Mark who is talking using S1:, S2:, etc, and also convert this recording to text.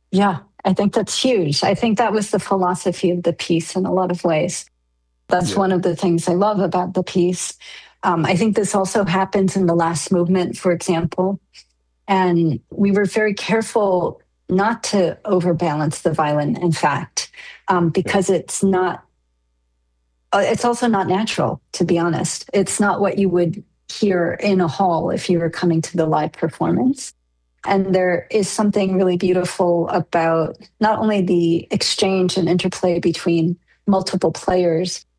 S1: Yeah, I think that's huge. I think that was the philosophy of the piece in a lot of ways. That's
S2: Yeah.
S1: one of the things I love about the piece. I think this also happens in the last movement, for example. And we were very careful not to overbalance the violin, in fact,
S2: Yeah.
S1: because it's also not natural, to be honest. It's not what you would hear in a hall if you were coming to the live performance. And there is something really beautiful about not only the exchange and interplay between multiple players,